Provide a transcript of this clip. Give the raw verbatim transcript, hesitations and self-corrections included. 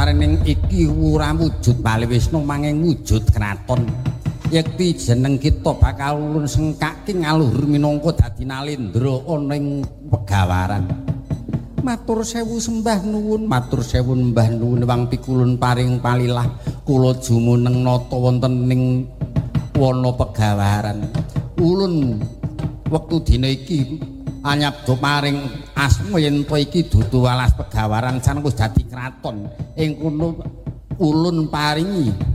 sarening iki ora wujud Bali Wisnu manging wujud kraton. Yekti jeneng kita bakal ulun sengkake ngaluhur minangka dadi nalendra ana ing Pegawaran. Matur sewu sembah nuwun, matur sewu mbah nuwun wang pikulun paring palilah kula jumuneng nata wonten ning wana Pegawaran. Ulun wektu dina iki anyabda maring asma yen to iki dudu alas Pegawaran san wis dadi kraton. Ing kono ulun paringi